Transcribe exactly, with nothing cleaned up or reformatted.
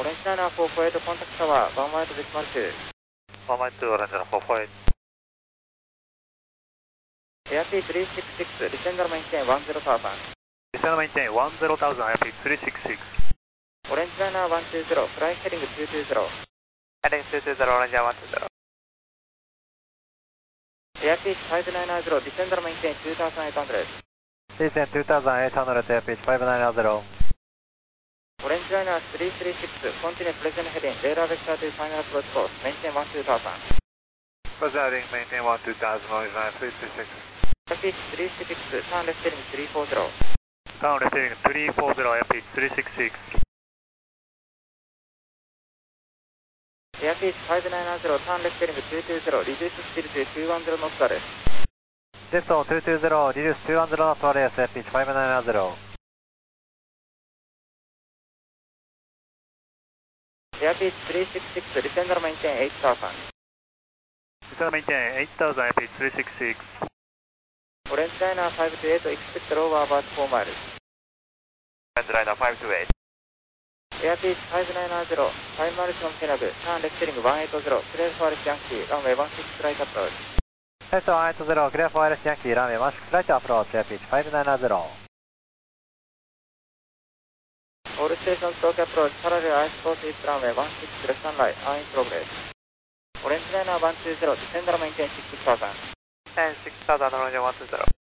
オレンジライナーフォーフォーエイトコンタクトはワンワイトデシマルツー。 ワンワイトオレンジライナーフォーフォーエイト。 エアピースリーシックスシックス、ディセンダルメインテンワンゼロタウザン。 ディセンダルメインテンワンゼロタウザン、エアピースリーシックスシックス。 オレンジライナーワンツーゼロ、フライヘディングツーツーゼロ。 ヘディングツーツーゼロ、オレンジライナーワンツーゼロ。 エアピースファイブナインナインゼロ、ディセンダルメインテンツータウザンエイトハンドレッド。 ディセンツータウザンエイトハンドレッド、エアピースファイブナインナインゼロ。 オレンジライナースリースリーシックス、コンティニュープレゼンヘディング、レーダーベクターというファイナルアプローチコース、メインテンワンツータウザン。 プレゼンヘディング、メインテンワンツータウザン、ノイズナインスリースリーシックス。 エアピーススリーシックス、ターンレフヘディングスリーフォーゼロ。 ターンレフヘディングスリーフォーゼロ、エアピーススリーシックスシックス。 エアピースファイブナインナインゼロ、ターンレフヘディングツーツーゼロ、リデューススピルツツーワンゼロノットです。 レフトツーツーゼロ、リデュースツーワンゼロノットです、エアピースファイブナインナインゼロ。 エアピーススリーシックスシックス、ディセンダルメインテンエイトタウザン。 ディセンダルメインテンエイトタウザン、エアピーススリーシックスシックス。 オレンジライナーファイブツーエイト、エクスペクトローバーバーツフォーマイル。 オレンジライナーファイブツーエイト。 エアピースファイブナインナインゼロ、ファイブマイルスのケナブ、ターンレフヘディングワンエイトゼロ、クレールフォアレスヤンキー、ランウェイワンシックスライトアプローチ。 レフトワンエイトゼロ、クレアフォアレスヤンキー、ランウェイワンシックスライトアプローチ、エアピースファイブナインナインゼロ。 オールステーショントークアプローチ、パラレルアイスコースイーストランウェイワンシックスレフトサンライト、アーインプログレス。オレンジライナーワンツーゼロ、ディセンダルメインテンシックスタウザン。 シックスタウザン、オレンジワンツーゼロ。